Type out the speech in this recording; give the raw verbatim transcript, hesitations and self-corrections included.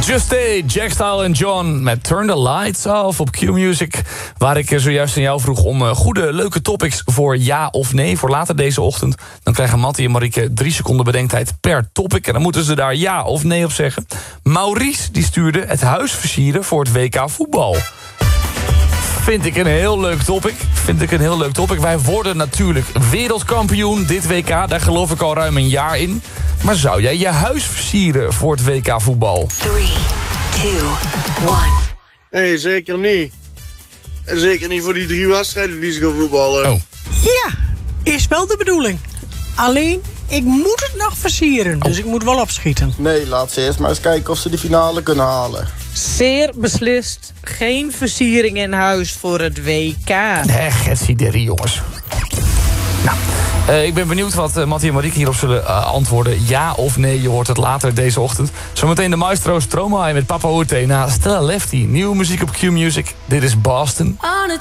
Just Stay, Jack Style en John met Turn the Lights Off op Q-Music. Waar ik zojuist aan jou vroeg om goede, leuke topics voor ja of nee voor later deze ochtend. Dan krijgen Mattie en Marieke drie seconden bedenktijd per topic. En dan moeten ze daar ja of nee op zeggen. Maurice die stuurde het huis versieren voor het W K voetbal. Vind ik een heel leuk topic. Vind ik een heel leuk topic. Wij worden natuurlijk wereldkampioen dit W K. Daar geloof ik al ruim een jaar in. Maar zou jij je huis versieren voor het W K voetbal? drie, twee, één. Nee, zeker niet. En zeker niet voor die drie wedstrijden die ze gaan voetballen. Oh. Ja, is wel de bedoeling. Alleen, ik moet het nog versieren. Dus ik moet wel opschieten. Nee, laat ze eerst maar eens kijken of ze de finale kunnen halen. Zeer beslist geen versiering in huis voor het W K. Nee, getsideri, jongens. Nou, uh, ik ben benieuwd wat uh, Mattie en Marieke hierop zullen uh, antwoorden. Ja of nee, je hoort het later deze ochtend. Zometeen de maestro Stromae met Papa Oete na Stella Lefty. Nieuwe muziek op Q-Music. Dit is Boston. On a